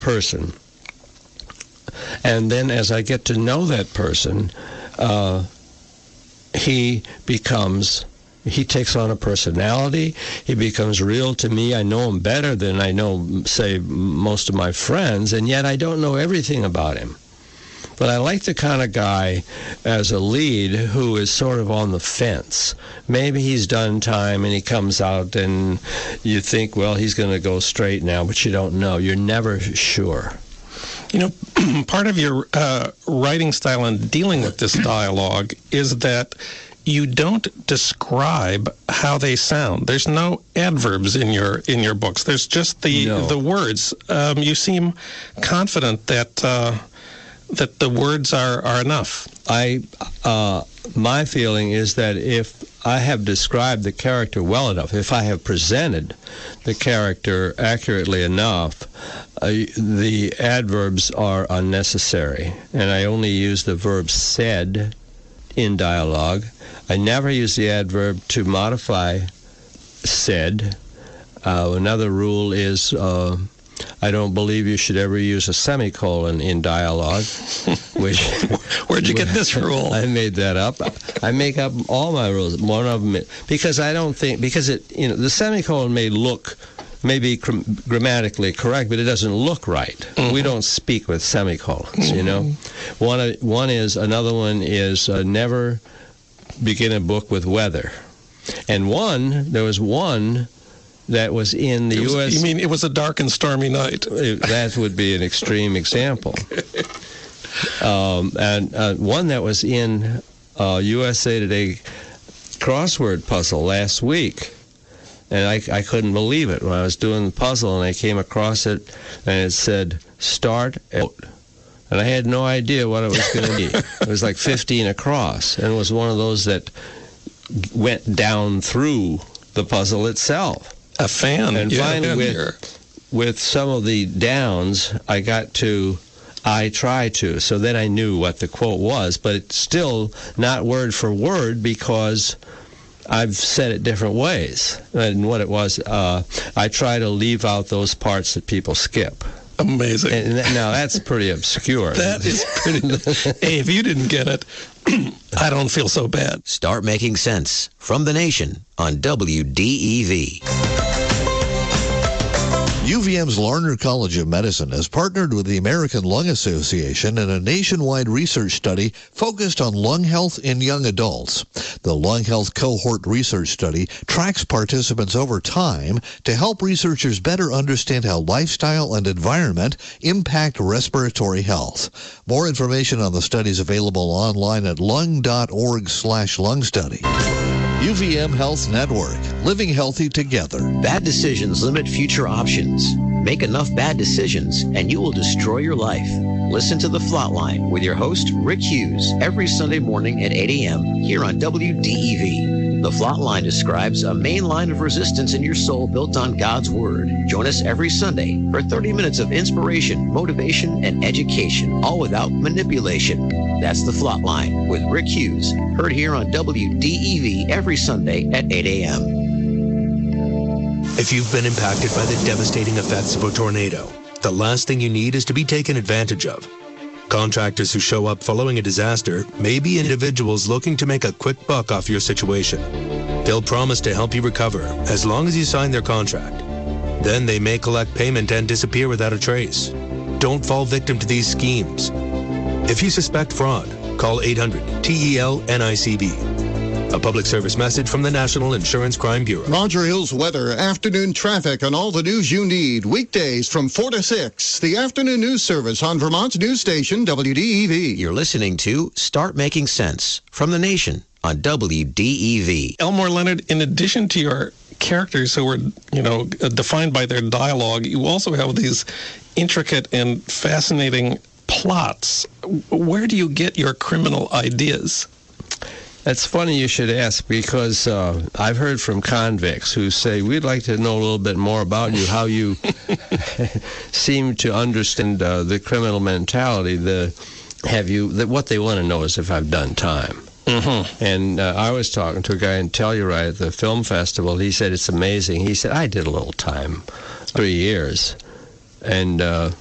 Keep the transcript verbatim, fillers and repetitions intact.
person. And then as I get to know that person, uh, he becomes, he takes on a personality. He becomes real to me. I know him better than I know, say, most of my friends, and yet I don't know everything about him. But I like the kind of guy as a lead who is sort of on the fence. Maybe he's done time and he comes out and you think, well, he's going to go straight now, but you don't know. You're never sure. You know, part of your uh, writing style and dealing with this dialogue is that you don't describe how they sound. There's no adverbs in your in your books. There's just the No. the words. Um, you seem confident that uh, that the words are, are enough. I, uh, my feeling is that if I have described the character well enough, if I have presented the character accurately enough, uh, the adverbs are unnecessary. And I only use the verb said in dialogue. I never use the adverb to modify said. Uh, another rule is uh, I don't believe you should ever use a semicolon in dialogue. Which Where'd you get this rule? I made that up. I make up all my rules. One of them, because I don't think, because it, you know, the semicolon may look, may be cr- grammatically correct, but it doesn't look right. Mm-hmm. We don't speak with semicolons, mm-hmm. you know. One, one is, another one is uh, never begin a book with weather. And one, there was one that was in the was, U S You mean it was a dark and stormy night? That would be an extreme example. Um, and uh, one that was in uh, U S A Today crossword puzzle last week. And I, I couldn't believe it when I was doing the puzzle and I came across it and it said, start out. And I had no idea what it was going to be. It was like fifteen across. And it was one of those that went down through the puzzle itself. A fan. And yeah, finally, with, here. with some of the downs, I got to, I try to. So then I knew what the quote was, but it's still not word for word because I've said it different ways. And what it was, uh, I try to leave out those parts that people skip. Amazing. And that, now, that's pretty obscure. That is pretty... Hey, if you didn't get it, I don't feel so bad. Start Making Sense from the Nation on W D E V. U V M's Larner College of Medicine has partnered with the American Lung Association in a nationwide research study focused on lung health in young adults. The Lung Health Cohort Research Study tracks participants over time to help researchers better understand how lifestyle and environment impact respiratory health. More information on the study is available online at lung.org slash lung study. U V M Health Network, living healthy together. Bad decisions limit future options. Make enough bad decisions and you will destroy your life. Listen to The Flatline with your host, Rick Hughes, every Sunday morning at eight a.m. here on W D E V. The Flatline describes a main line of resistance in your soul built on God's Word. Join us every Sunday for thirty minutes of inspiration, motivation, and education, all without manipulation. That's The Flatline with Rick Hughes, heard here on W D E V every Sunday at eight a.m. If you've been impacted by the devastating effects of a tornado, the last thing you need is to be taken advantage of. Contractors who show up following a disaster may be individuals looking to make a quick buck off your situation. They'll promise to help you recover as long as you sign their contract. Then they may collect payment and disappear without a trace. Don't fall victim to these schemes. If you suspect fraud, call eight hundred T E L N I C B. A public service message from the National Insurance Crime Bureau. Roger Hill's weather, afternoon traffic, and all the news you need. Weekdays from four to six. The afternoon news service on Vermont's news station, W D E V. You're listening to Start Making Sense from the Nation on W D E V. Elmore Leonard, in addition to your characters who were, you know, defined by their dialogue, you also have these intricate and fascinating plots. Where do you get your criminal ideas? That's funny you should ask because uh, I've heard from convicts who say, we'd like to know a little bit more about you, how you seem to understand uh, the criminal mentality. The have you? The, what they want to know is if I've done time. Mm-hmm. And uh, I was talking to a guy in Telluride at the film festival. He said, it's amazing. He said, I did a little time, three years. And uh,